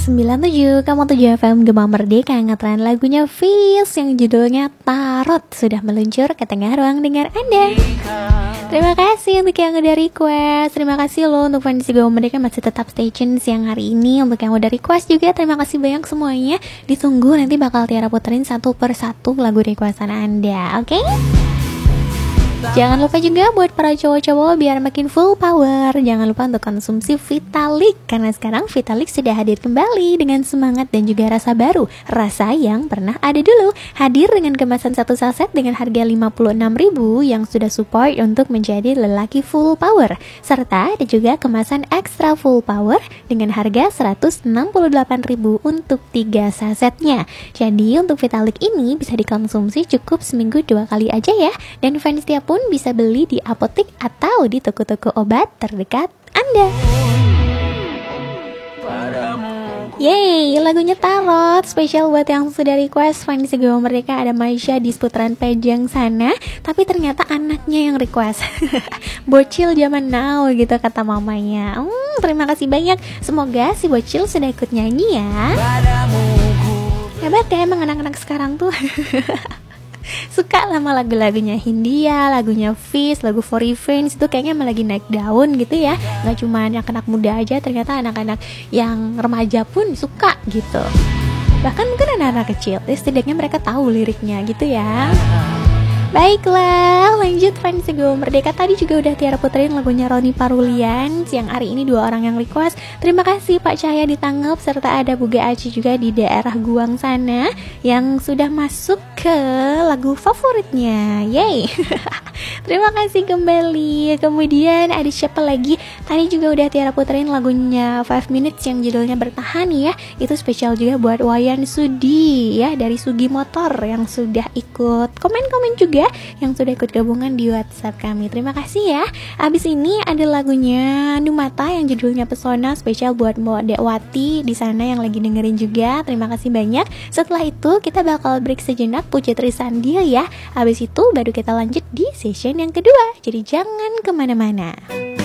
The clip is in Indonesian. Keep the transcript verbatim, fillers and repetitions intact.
sembilan tujuh koma tujuh F M Gema Merdeka ngetren lagunya Fizz yang judulnya Tarot sudah meluncur ke tengah ruang dengar Anda. Terima kasih untuk yang udah request. Terima kasih loh untuk fans Gema Merdeka masih tetap stay tune siang hari ini. Untuk yang udah request juga terima kasih banyak semuanya. Ditunggu nanti bakal Tiara puterin satu per satu lagu requestan Anda. Oke? Okay? Jangan lupa juga buat para cowok-cowok biar makin full power, jangan lupa untuk konsumsi Vitalik, karena sekarang Vitalik sudah hadir kembali dengan semangat dan juga rasa baru, rasa yang pernah ada dulu. Hadir dengan kemasan satu saset dengan harga lima puluh enam ribu yang sudah support untuk menjadi lelaki full power, serta ada juga kemasan extra full power dengan harga seratus enam puluh delapan ribu untuk tiga sasetnya. Jadi untuk Vitalik ini bisa dikonsumsi cukup seminggu dua kali aja ya, dan fans tiap pun bisa beli di apotek atau di toko-toko obat terdekat Anda. Yeay, lagunya Tarot spesial buat yang sudah request. Fans Gema Merdeka ada Maisha di seputaran Pejang sana, tapi ternyata anaknya yang request. Bocil zaman now gitu kata mamanya. Hmm, terima kasih banyak. Semoga si Bocil sudah ikut nyanyi ya. Hebat ya emang anak-anak sekarang tuh. Suka lama lagu-lagunya Hindia, lagunya Fizz, lagu For Revenge itu kayaknya emang lagi naik daun gitu ya. Gak cuma anak-anak muda aja, ternyata anak-anak yang remaja pun suka gitu. Bahkan mungkin anak-anak kecil, setidaknya mereka tahu liriknya gitu ya. Baiklah, lanjut fans Gema Merdeka. Tadi juga udah Tiara puterin lagunya Roni Parulian. Siang hari ini dua orang yang request. Terima kasih Pak Cahya di Tanggap, serta ada Buga Aci juga di daerah Guang sana yang sudah masuk ke lagu favoritnya. Yeay. Terima kasih kembali. Kemudian ada siapa lagi? Tadi juga udah Tiara puterin lagunya five minutes yang judulnya Bertahan ya. Itu spesial juga buat Wayan Sudi ya, dari Sugi Motor yang sudah ikut komen-komen juga, yang sudah ikut gabungan di WhatsApp kami. Terima kasih ya. Abis ini ada lagunya Numata yang judulnya Pesona, spesial buat Mbak Dekwati di sana yang lagi dengerin juga. Terima kasih banyak. Setelah itu kita bakal break sejenak Puji Trisandil ya. Abis itu baru kita lanjut di session yang kedua. Jadi jangan kemana-mana.